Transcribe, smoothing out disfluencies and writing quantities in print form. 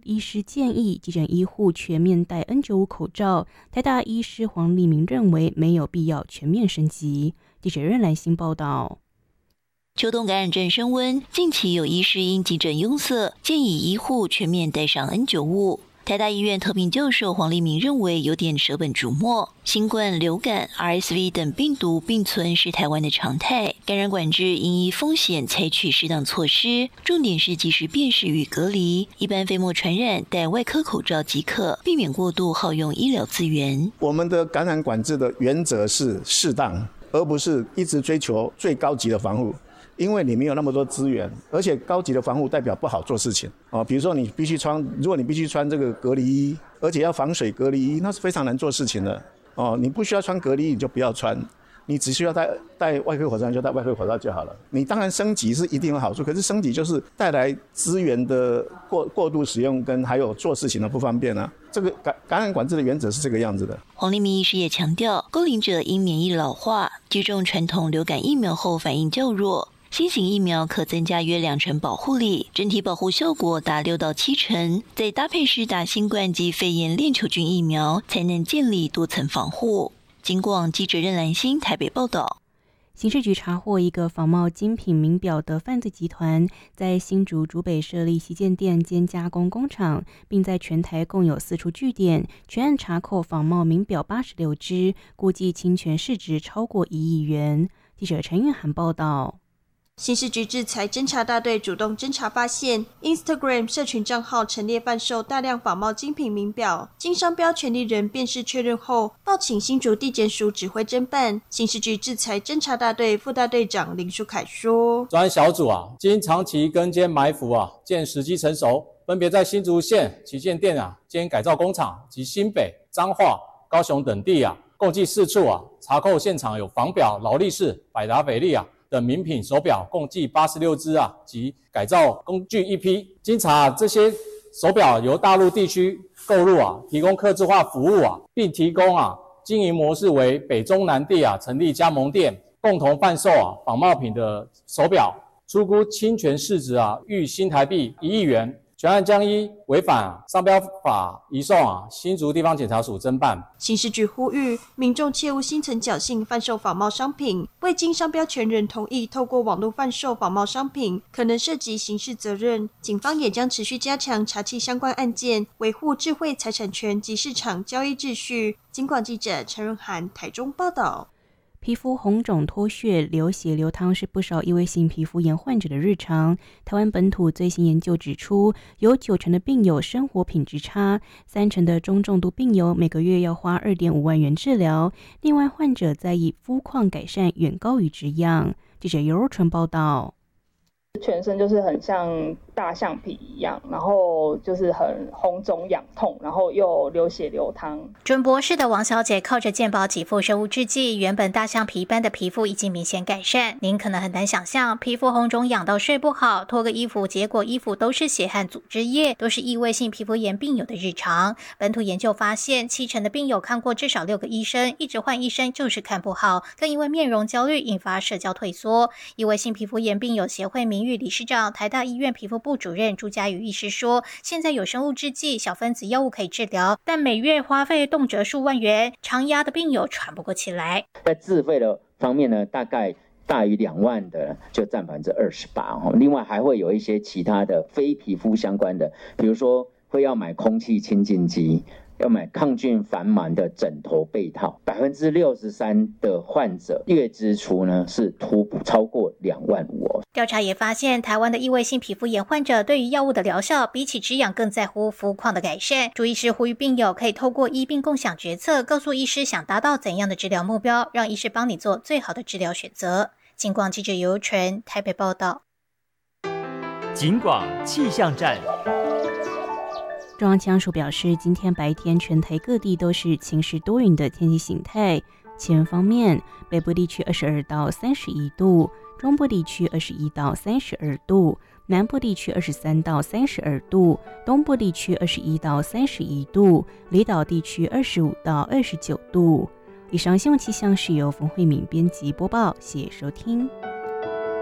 医师建议急诊医护全面戴 N95 口罩，台大医师黄立明认为没有必要全面升级。记者任兰心报道。 秋冬感染症升温，近期有医师因急诊拥塞，建议医护全面戴上 N95。台大医院特聘教授黄立明认为有点舍本逐末。新冠、流感、RSV 等病毒并存是台湾的常态，感染管制应依风险采取适当措施，重点是及时辨识与隔离。一般飞沫传染戴外科口罩即可，避免过度耗用医疗资源。 我们的感染管制的原则是适当，而不是一直追求最高级的防护。因为你没有那么多资源，而且高级的防护代表不好做事情比如说如果你必须穿这个隔离衣，而且要防水隔离衣，那是非常难做事情的你不需要穿隔离衣你就不要穿，你只需要戴外科口罩就戴外科口罩就好了。你当然升级是一定有好处，可是升级就是带来资源的过度使用跟还有做事情的不方便啊。这个感染管制的原则是这个样子的。 黄立明医师也强调，高龄者因免疫老化，接种传统流感疫苗后反应较弱。新型疫苗可增加约2成保护力，整体保护效果达6到7成，再搭配施打新冠及肺炎链球菌疫苗，才能建立多层防护。警广记者任兰心台北报道。 刑事局查获一个仿冒精品名表的犯罪集团，在新竹竹北设立旗舰店兼加工工厂，并在全台共有4处据点，全案查扣仿冒名表86只，估计侵权市值超过1亿元。记者陈韵涵报道。 刑事局制裁侦查大队主动侦查发现 Instagram 社群账号陈列贩售大量仿冒精品名表，经商标权利人辨识确认后，报请新竹地检署指挥侦办。刑事局制裁侦查大队副大队长林书凯说， 专案小组经长期跟监埋伏见时机成熟，分别在新竹县旗舰店兼改造工厂及新北、彰化、高雄等地共计4处查扣现场有仿表劳力士、百达翡丽等名品手表共计86只及改造工具1批。经查，这些手表由大陆地区购入提供客制化服务并提供经营模式为北中南地成立加盟店，共同贩售仿冒品的手表，初估侵权市值逾新台币1亿元。全案将依违反商标法移送新竹地方检察署侦办。 刑事局呼吁民众切勿心存侥幸贩售仿冒商品，未经商标权人同意透过网络贩售仿冒商品，可能涉及刑事责任。警方也将持续加强查缉相关案件，维护智慧财产权及市场交易秩序。警广记者陈润涵台中报道。 皮肤红肿、脱屑、流血、流汤是不少异位性皮肤炎患者的日常。台湾本土最新研究指出，有9成的病友生活品质差，3成的中重度病友每个月要花2.5万元治疗。另外，患者在意肤况改善远高于止痒。记者尤若纯报道。 全身就是很像大象皮一样，然后就是很红肿痒痛，然后又流血流汤。 准博士的王小姐靠着健保给付生物制剂，原本大象皮般的皮肤已经明显改善。您可能很难想象，皮肤红肿痒到睡不好，脱个衣服，结果衣服都是血和组织液，都是异位性皮肤炎病友的日常。本土研究发现，7成的病友看过至少6个医生，一直换医生就是看不好，更因为面容焦虑引发社交退缩。异位性皮肤炎病友协会名誉理事长、台大医院皮肤部主任朱家宇医师说，现在有生物制剂、小分子药物可以治疗，但每月花费动辄数万元，常压的病友喘不过气来。 在自费的方面呢，大概大于2万的就占28%，另外还会有一些其他的非皮肤相关的，比如说会要买空气清净机，要买抗菌防螨的枕头被套，63%的患者月支出呢是突破超过2万5。 调查也发现，台湾的异位性皮肤炎患者对于药物的疗效，比起止痒更在乎肤况的改善。朱医师呼吁病友可以透过医病共享决策，告诉医师想达到怎样的治疗目标，让医师帮你做最好的治疗选择。警广记者尤纯台北报道。 警广气象站。 中央气象署表示，今天白天全台各地都是晴时多云的天气形态。气温方面，北部地区22到31度，中部地区21到32度，南部地区23到32度，东部地区21到31度，离岛地区25到29度。以上新闻气象是由冯慧敏编辑播报，谢谢收听。